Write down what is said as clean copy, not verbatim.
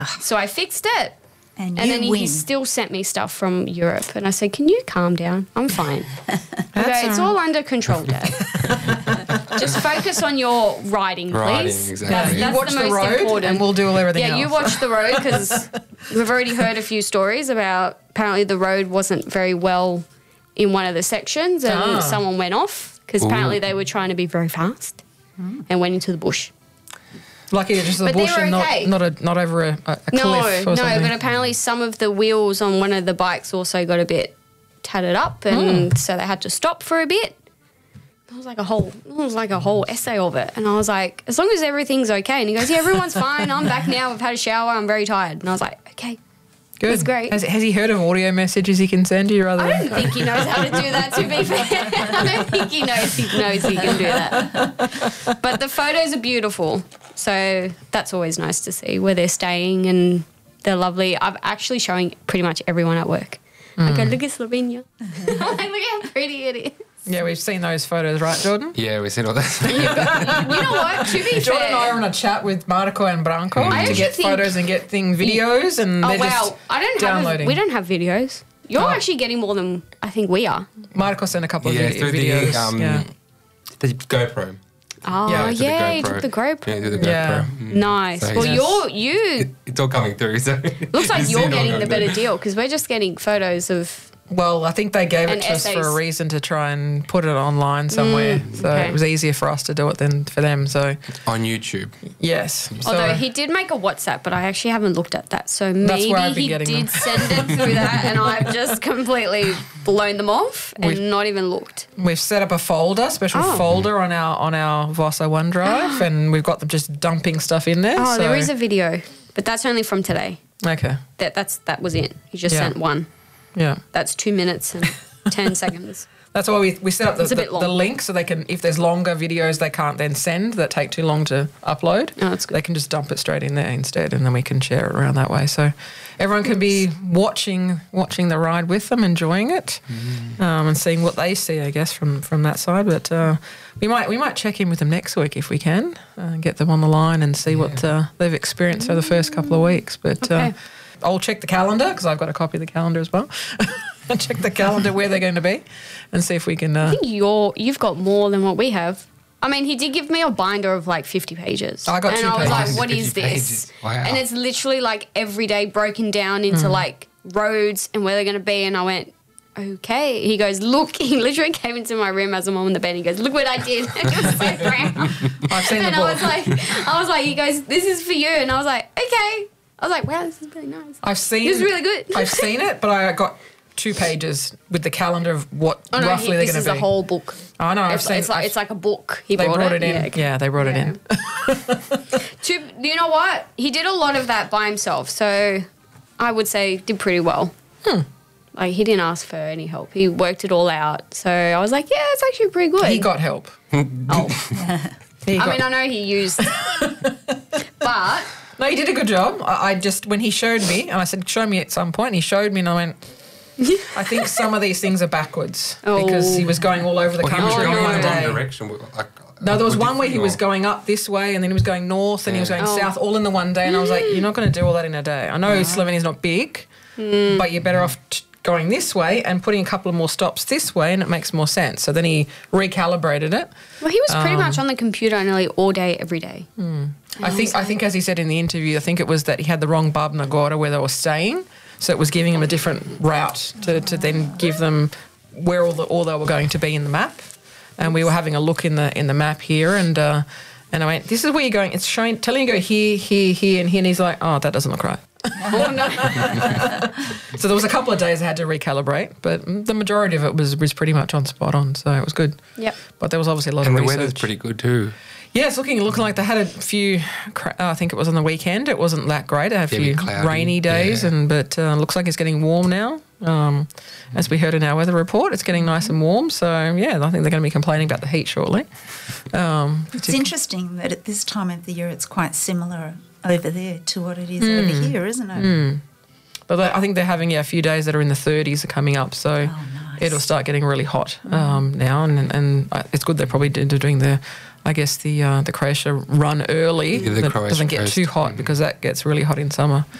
So I fixed it. And then win. he still sent me stuff from Europe. And I said, can you calm down? I'm fine. Okay, it's all under control, Dad. Just focus on your riding, please. Riding, exactly. That's You watch the the most road important. and we'll do everything else. Yeah, you watch the road because we've already heard a few stories about apparently the road wasn't very well in one of the sections and someone went off because apparently they were trying to be very fast and went into the bush. Lucky it's just the But they bush were and okay. not over a cliff or No, something. but apparently some of the wheels on one of the bikes also got a bit tattered up and so they had to stop for a bit. It was like a whole essay of it. And I was like, as long as everything's okay. And he goes, yeah, everyone's fine. I'm back now. I've had a shower. I'm very tired. And I was like, okay. Good. That's great. Has he heard of audio messages he can send you? Rather I than don't think he knows how to do that, to be fair. I don't think he knows he can do that. But the photos are beautiful. So that's always nice to see where they're staying and they're lovely. I'm actually showing pretty much everyone at work. I go, look at Slovenia. I'm like, look how pretty it is. Yeah, we've seen those photos, right, Jordan? Yeah, we've seen all that. You know what? To be Jordan and I fair. are on a chat with Marco and Branco to actually get think- photos and get videos, and they're just downloading. We don't have videos. You're actually getting more than I think we are. Marco sent a couple of through videos. the GoPro. Oh, Yeah, yeah, through you took the GoPro. Yeah, through the GoPro. Yeah. Nice. So, Well, yes. It's all coming through. So looks like you see you're it all getting going the better through. deal because we're just getting photos of. Well, I think they gave it And to us for essays. a reason to try and put it online somewhere. So okay. it was easier for us to do it than for them. So, On YouTube. yes. So, Although he did make a WhatsApp, but I actually haven't looked at that. So That's maybe where I've been he getting did them. send it through that and I've just completely blown them off and not even looked. we've set up a special folder on our Vossa OneDrive, and we've got them just dumping stuff in there. Oh, so, there is a video, but that's only from today. Okay. That was it. He just Yeah. sent one. Yeah. That's 2 minutes and 10 seconds. That's why we set up It's a bit the long. link so they can, if there's longer videos they can't then send that take too long to upload, Oh, that's good. they can just dump it straight in there instead, and then we can share it around that way. So everyone can be watching the ride with them, enjoying it, and seeing what they see, I guess, from that side. But we might check in with them next week if we can, get them on the line and see what they've experienced over the first couple of weeks. But Okay. I'll check the calendar because I've got a copy of the calendar as well. And check the calendar where they're going to be and see if we can... I think you've got more than what we have. I mean, he did give me a binder of like 50 pages. I got and 2 I was pages. like, what is 50 this? pages. Wow. And it's literally like every day broken down into like roads and where they're going to be. And I went, okay. He goes, look. He literally came into my room as I'm on the bed. He goes, look what I did. It was so proud. I've seen And the book. I was like, he goes, this is for you. And I was like, okay. I was like, wow, this is really nice. I've seen... This is really good. I've seen it, but I got 2 pages with the calendar of what Oh, no, roughly they're this going is to be. a whole book. I know. It's like a book. He they brought it in. Yeah, okay. Yeah, they brought it in. You know what? He did a lot of that by himself, so I would say did pretty well. Like he didn't ask for any help. He worked it all out. So I was like, yeah, it's actually pretty good. He got help. Oh, He got, I mean, I know he used, but no, he did a good job. I just, when he showed me, and I said, show me at some point, and he showed me, and I went, I think some of these things are backwards because he was going all over the Well, he was country going in in one the wrong day. direction. No, there was What one where did he you was think? going up this way and then he was going north and he was going south all in the one day. And I was like, you're not going to do all that in a day. I know Slovenia's not big, but you're better off going this way and putting a couple of more stops this way and it makes more sense. So then he recalibrated it. well, he was pretty much on the computer nearly all day, every day. I think as he said in the interview, I think it was that he had the wrong Babna Gora where they were staying. So it was giving him a different route to then give them where all they were going to be in the map. And we were having a look in the map here, and I went, "This is where you're going." It's showing, telling you to go here, here, here, and here. And he's like, "Oh, that doesn't look right." Oh no! So there was a couple of days I had to recalibrate, but the majority of it was pretty much on spot on. So it was good. Yep. But there was obviously a lot And of the research. weather's pretty good too. Yeah, it's looking like they had a few. I think it was on the weekend. It wasn't that great. They had a Yeah, a few bit cloudy, rainy days, yeah. but looks like it's getting warm now. As we heard in our weather report, it's getting nice and warm. So yeah, I think they're going to be complaining about the heat shortly. It's interesting that at this time of the year it's quite similar over there to what it is over here, isn't it? But I think they're having a few days that are in the 30s are coming up. So nice. it'll start getting really hot now, and it's good they're probably doing the I guess the Croatia run early. Yeah, the that Croatia doesn't get coast. too hot because that gets really hot in summer.